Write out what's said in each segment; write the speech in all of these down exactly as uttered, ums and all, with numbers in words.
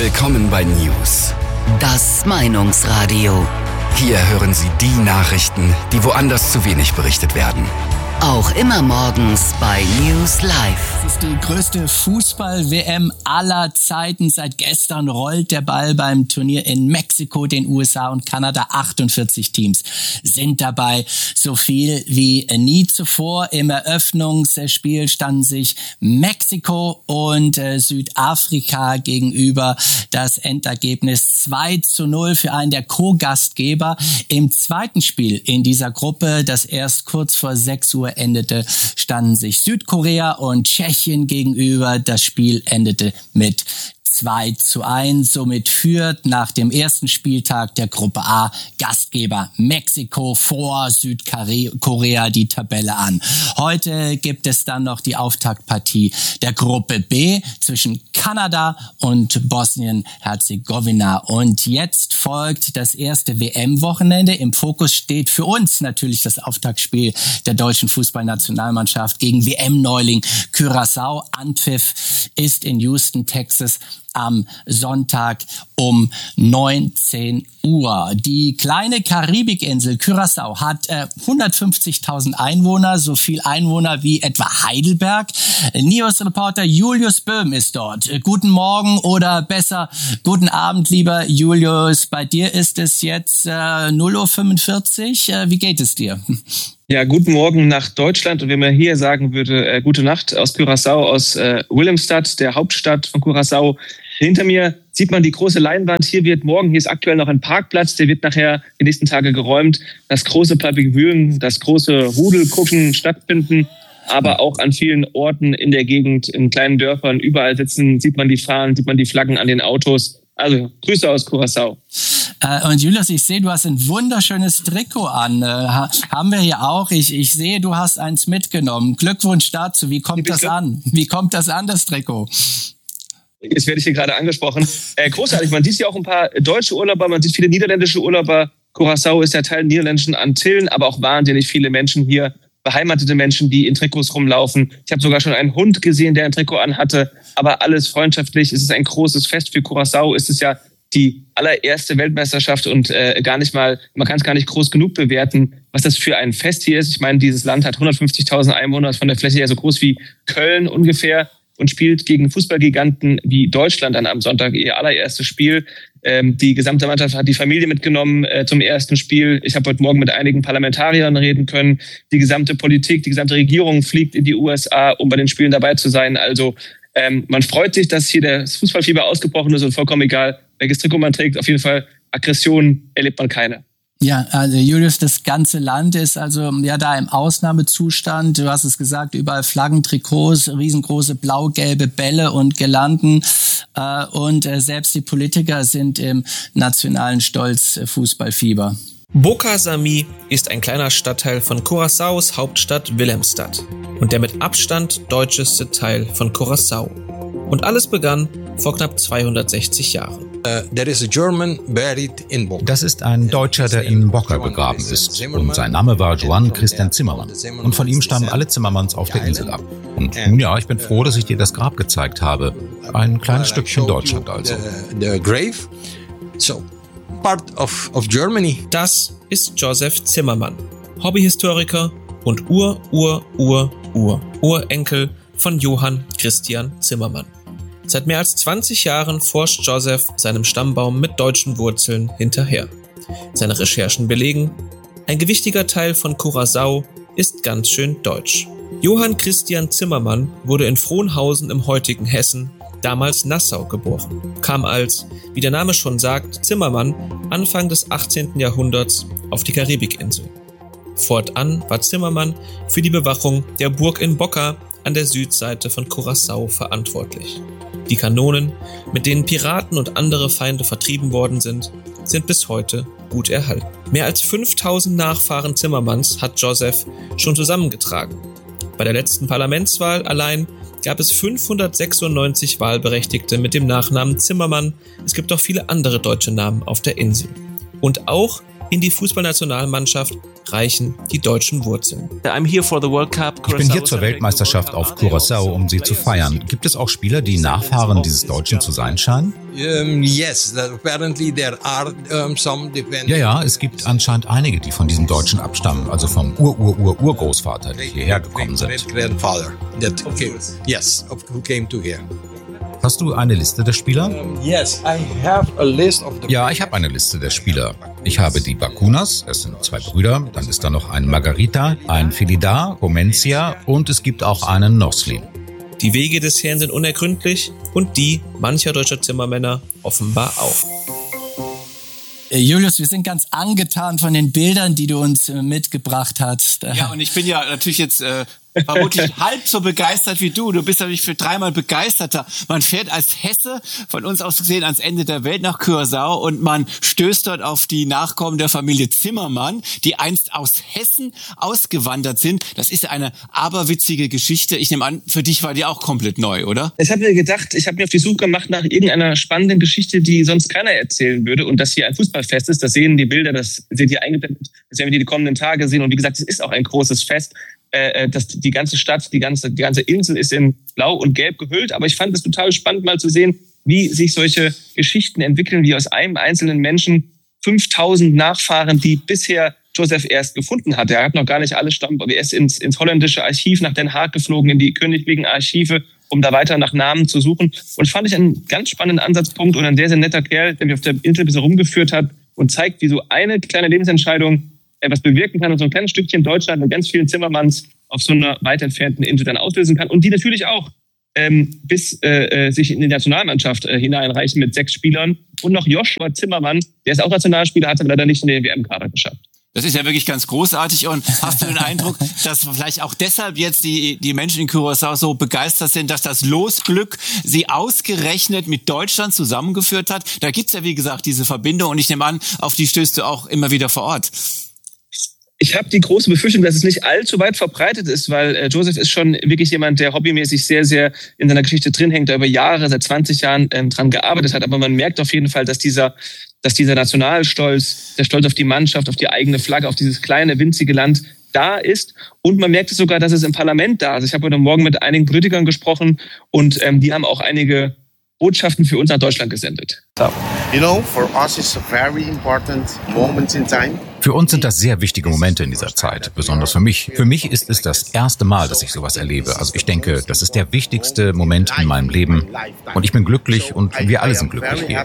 Willkommen bei News. Das Meinungsradio. Hier hören Sie die Nachrichten, die woanders zu wenig berichtet werden. Auch immer morgens bei News Live. Es ist die größte Fußball-W M aller Zeiten. Seit gestern rollt der Ball beim Turnier in Mexiko, den U S A und Kanada. achtundvierzig Teams sind dabei. So viel wie nie zuvor. Im Eröffnungsspiel standen sich Mexiko und äh, Südafrika gegenüber. Das Endergebnis zwei zu null für einen der Co-Gastgeber. Im zweiten Spiel in dieser Gruppe, das erst kurz vor sechs Uhr endete, standen sich Südkorea und Tschechien gegenüber. Das Spiel endete mit zwei zu eins. Somit führt nach dem ersten Spieltag der Gruppe A Gastgeber Mexiko vor Südkorea die Tabelle an. Heute gibt es dann noch die Auftaktpartie der Gruppe B zwischen Kanada und Bosnien-Herzegowina. Und jetzt folgt das erste W M-Wochenende. Im Fokus steht für uns natürlich das Auftaktspiel der deutschen Fußballnationalmannschaft gegen W M-Neuling Curaçao. Anpfiff ist in Houston, Texas, am Sonntag um neunzehn Uhr. Die kleine Karibikinsel Curaçao hat äh, hundertfünfzigtausend Einwohner, so viel Einwohner wie etwa Heidelberg. News-Reporter Julius Böhm ist dort. Äh, guten Morgen oder besser guten Abend, lieber Julius. Bei dir ist es jetzt äh, null Uhr fünfundvierzig. Äh, wie geht es dir? Ja, guten Morgen nach Deutschland. Und wenn man hier sagen würde, äh, gute Nacht aus Curaçao, aus äh, Willemstad, der Hauptstadt von Curaçao. Hinter mir sieht man die große Leinwand. Hier wird morgen, hier ist aktuell noch ein Parkplatz, der wird nachher die nächsten Tage geräumt. Das große Public Viewing, das große Rudelgucken stattfinden, aber auch an vielen Orten in der Gegend, in kleinen Dörfern, überall sitzen, sieht man die Fahnen, sieht man die Flaggen an den Autos. Also Grüße aus Curaçao. Äh, und Julius, ich sehe, du hast ein wunderschönes Trikot an. Äh, ha, haben wir hier auch. Ich, ich sehe, du hast eins mitgenommen. Glückwunsch dazu. Wie kommt das an? Wie kommt das an, das Trikot? Jetzt werde ich hier gerade angesprochen. Äh, großartig, man sieht hier auch ein paar deutsche Urlauber, man sieht viele niederländische Urlauber. Curaçao ist ja Teil der niederländischen Antillen, aber auch wahnsinnig viele Menschen hier, beheimatete Menschen, die in Trikots rumlaufen. Ich habe sogar schon einen Hund gesehen, der ein Trikot anhatte, aber alles freundschaftlich. Es ist ein großes Fest für Curaçao. Es ist ja die allererste Weltmeisterschaft und äh, gar nicht mal, man kann es gar nicht groß genug bewerten, was das für ein Fest hier ist. Ich meine, dieses Land hat hundertfünfzigtausend Einwohner, ist von der Fläche her so groß wie Köln ungefähr und spielt gegen Fußballgiganten wie Deutschland dann am Sonntag ihr allererstes Spiel. Ähm, die gesamte Mannschaft hat die Familie mitgenommen äh, zum ersten Spiel. Ich habe heute Morgen mit einigen Parlamentariern reden können. Die gesamte Politik, die gesamte Regierung fliegt in die U S A, um bei den Spielen dabei zu sein. Also ähm, man freut sich, dass hier das Fußballfieber ausgebrochen ist und vollkommen egal, welches Trikot man trägt. Auf jeden Fall Aggression erlebt man keine. Ja, also Julius, das ganze Land ist also ja da im Ausnahmezustand. Du hast es gesagt, überall Flaggen, Trikots, riesengroße blau-gelbe Bälle und Girlanden. Äh, und äh, selbst die Politiker sind im nationalen Stolz äh, Fußballfieber. Boca Sami ist ein kleiner Stadtteil von Curaçaos Hauptstadt Willemstad und der mit Abstand deutscheste Teil von Curaçao. Und alles begann vor knapp zweihundertsechzig Jahren. Das ist ein Deutscher, der in Boca begraben ist. Und sein Name war Johann Christian Zimmermann. Und von ihm stammen alle Zimmermanns auf der Insel ab. Und nun ja, ich bin froh, dass ich dir das Grab gezeigt habe. Ein kleines Stückchen Deutschland also. Das ist Josef Zimmermann, Hobbyhistoriker und Ur-Ur-Ur-Ur-Urenkel von Johann Christian Zimmermann. Seit mehr als zwanzig Jahren forscht Josef seinem Stammbaum mit deutschen Wurzeln hinterher. Seine Recherchen belegen, ein gewichtiger Teil von Curaçao ist ganz schön deutsch. Johann Christian Zimmermann wurde in Frohnhausen im heutigen Hessen, damals Nassau, geboren, kam als, wie der Name schon sagt, Zimmermann Anfang des achtzehnten Jahrhunderts auf die Karibikinsel. Fortan war Zimmermann für die Bewachung der Burg in Boca an der Südseite von Curaçao verantwortlich. Die Kanonen, mit denen Piraten und andere Feinde vertrieben worden sind, sind bis heute gut erhalten. Mehr als fünftausend Nachfahren Zimmermanns hat Josef schon zusammengetragen. Bei der letzten Parlamentswahl allein gab es fünfhundertsechsundneunzig Wahlberechtigte mit dem Nachnamen Zimmermann. Es gibt auch viele andere deutsche Namen auf der Insel. Und auch in die Fußballnationalmannschaft reichen die deutschen Wurzeln. Ich bin hier zur Weltmeisterschaft auf Curaçao, um sie zu feiern. Gibt es auch Spieler, die Nachfahren dieses Deutschen zu sein scheinen? Ja, ja, es gibt anscheinend einige, die von diesem Deutschen abstammen, also vom Ur-Ur-Ur-Urgroßvater, die hierher gekommen sind. Hast du eine Liste der Spieler? Ja, ich habe eine Liste der Spieler. Ich habe die Bakunas, es sind zwei Brüder, dann ist da noch ein Margarita, ein Filidar, Homencia und es gibt auch einen Noslin. Die Wege des Herrn sind unergründlich und die mancher deutscher Zimmermänner offenbar auch. Julius, wir sind ganz angetan von den Bildern, die du uns mitgebracht hast. Ja, und ich bin ja natürlich jetzt äh, vermutlich halb so begeistert wie du. Du bist natürlich für dreimal begeisterter. Man fährt als Hesse, von uns aus gesehen, ans Ende der Welt nach Curaçao und man stößt dort auf die Nachkommen der Familie Zimmermann, die einst aus Hessen ausgewandert sind. Das ist eine aberwitzige Geschichte. Ich nehme an, für dich war die auch komplett neu, oder? Ich habe mir gedacht, ich habe mir auf die Suche gemacht nach irgendeiner spannenden Geschichte, die sonst keiner erzählen würde. Und dass hier ein Fußballfest ist, das sehen die Bilder, das sind hier eingeblendet, das werden wir die kommenden Tage sehen. Und wie gesagt, es ist auch ein großes Fest. Äh, dass die ganze Stadt, die ganze, die ganze Insel ist in Blau und Gelb gehüllt. Aber ich fand es total spannend, mal zu sehen, wie sich solche Geschichten entwickeln, wie aus einem einzelnen Menschen fünftausend Nachfahren, die bisher Joseph erst gefunden hat. Er hat noch gar nicht alle Stammbaum. Er ist ins, ins holländische Archiv nach Den Haag geflogen, in die königlichen Archive, um da weiter nach Namen zu suchen. Und das fand ich einen ganz spannenden Ansatzpunkt und ein sehr, sehr netter Kerl, der mich auf der Insel ein bisschen rumgeführt hat und zeigt, wie so eine kleine Lebensentscheidung etwas bewirken kann und so ein kleines Stückchen Deutschland mit ganz vielen Zimmermanns auf so einer weit entfernten Insel dann auslösen kann und die natürlich auch ähm, bis äh, sich in die Nationalmannschaft äh, hineinreichen mit sechs Spielern und noch Joshua Zimmermann, der ist auch Nationalspieler, hat es aber leider nicht in den W M-Kader geschafft. Das ist ja wirklich ganz großartig und hast du den Eindruck, dass vielleicht auch deshalb jetzt die, die Menschen in Curaçao so begeistert sind, dass das Losglück sie ausgerechnet mit Deutschland zusammengeführt hat? Da gibt's ja wie gesagt diese Verbindung und ich nehme an, auf die stößt du auch immer wieder vor Ort. Ich habe die große Befürchtung, dass es nicht allzu weit verbreitet ist, weil äh, Joseph ist schon wirklich jemand, der hobbymäßig sehr, sehr in seiner Geschichte drin hängt, der über Jahre, seit zwanzig Jahren ähm, dran gearbeitet hat. Aber man merkt auf jeden Fall, dass dieser, dass dieser Nationalstolz, der Stolz auf die Mannschaft, auf die eigene Flagge, auf dieses kleine, winzige Land da ist. Und man merkt es sogar, dass es im Parlament da ist. Ich habe heute Morgen mit einigen Politikern gesprochen und ähm, die haben auch einige Botschaften für uns nach Deutschland gesendet. You know, for us it's a very important moment in time. Für uns sind das sehr wichtige Momente in dieser Zeit, besonders für mich. Für mich ist es das erste Mal, dass ich sowas erlebe. Also ich denke, das ist der wichtigste Moment in meinem Leben. Und ich bin glücklich und wir alle sind glücklich hier.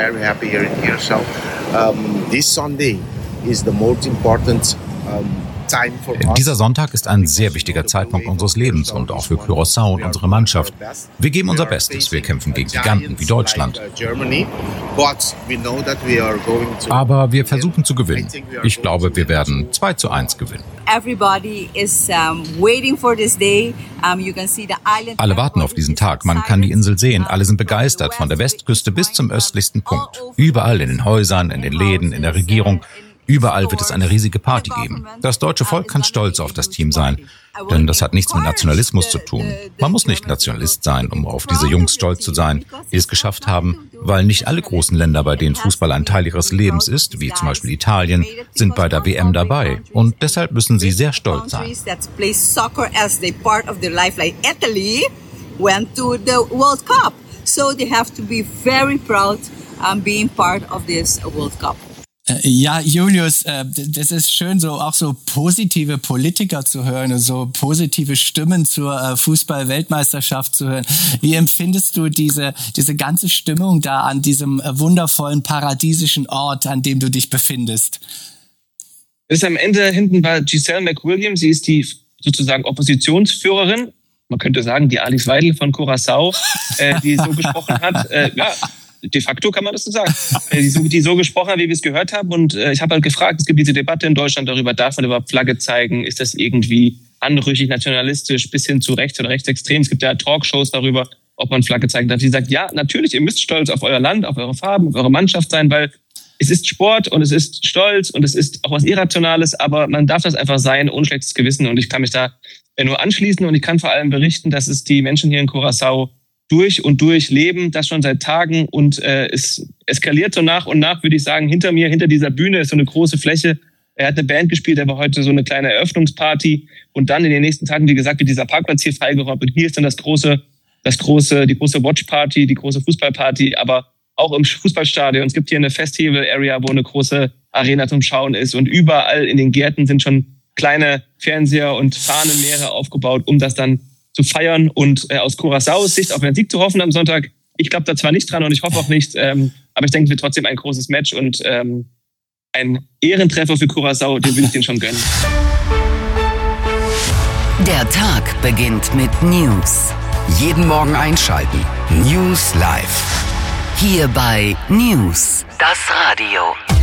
This Sunday is the most important Dieser Sonntag ist ein sehr wichtiger Zeitpunkt unseres Lebens und auch für Curaçao und unsere Mannschaft. Wir geben unser Bestes, wir kämpfen gegen Giganten wie Deutschland. Aber wir versuchen zu gewinnen. Ich glaube, wir werden zwei zu eins gewinnen. Alle warten auf diesen Tag, man kann die Insel sehen, alle sind begeistert, von der Westküste bis zum östlichsten Punkt. Überall in den Häusern, in den Läden, in der Regierung. Überall wird es eine riesige Party geben. Das deutsche Volk kann stolz auf das Team sein, denn das hat nichts mit Nationalismus zu tun. Man muss nicht Nationalist sein, um auf diese Jungs stolz zu sein, die es geschafft haben, weil nicht alle großen Länder, bei denen Fußball ein Teil ihres Lebens ist, wie zum Beispiel Italien, sind bei der W M dabei. Und deshalb müssen sie sehr stolz sein. Ja, Julius, das ist schön, so auch so positive Politiker zu hören und so positive Stimmen zur Fußball-Weltmeisterschaft zu hören. Wie empfindest du diese diese ganze Stimmung da an diesem wundervollen paradiesischen Ort, an dem du dich befindest? Das ist am Ende hinten war Giselle McWilliam. Sie ist die sozusagen Oppositionsführerin. Man könnte sagen, die Alice Weidel von Curaçao, äh, die so gesprochen hat. Äh, ja. De facto kann man das so sagen, die so, die so gesprochen hat, wie wir es gehört haben. Und äh, ich habe halt gefragt, es gibt diese Debatte in Deutschland darüber, darf man überhaupt Flagge zeigen? Ist das irgendwie anrüchig, nationalistisch, bis hin zu rechts oder rechtsextrem? Es gibt ja Talkshows darüber, ob man Flagge zeigen darf. Sie sagt, ja, natürlich, ihr müsst stolz auf euer Land, auf eure Farben, auf eure Mannschaft sein, weil es ist Sport und es ist Stolz und es ist auch was Irrationales, aber man darf das einfach sein, ohne schlechtes Gewissen. Und ich kann mich da nur anschließen und ich kann vor allem berichten, dass es die Menschen hier in Curaçao durch und durch leben, das schon seit Tagen und äh, es eskaliert so nach und nach, würde ich sagen, hinter mir, hinter dieser Bühne ist so eine große Fläche, Er hat eine Band gespielt, er war heute so eine kleine Eröffnungsparty. Und dann in den nächsten Tagen, wie gesagt, wird dieser Parkplatz hier freigeräumt. Und hier ist dann das große, das große, die große Watchparty, die große Fußballparty, aber auch im Fußballstadion. Es gibt hier eine Festival-Area, wo eine große Arena zum Schauen ist. Und überall in den Gärten sind schon kleine Fernseher und Fahnenmeere aufgebaut, um das dann zu feiern. Und äh, aus Curaçaos Sicht auf einen Sieg zu hoffen am Sonntag, ich glaube da zwar nicht dran und ich hoffe auch nicht, ähm, aber ich denke, es wird trotzdem ein großes Match und ähm, ein Ehrentreffer für Curaçao, den will ich denen schon gönnen. Der Tag beginnt mit News. Jeden Morgen einschalten. News Live. Hier bei News, das Radio.